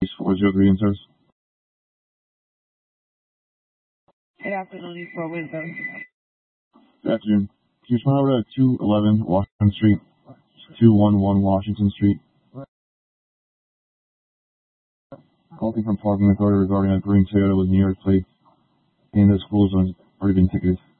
403 in service. Good afternoon, for Wisdom. Good afternoon. Can you respond over to 211 Washington Street, 211 Washington Street? Calling from parking authority regarding a green Toyota with New York plates in the school zone has already been ticketed.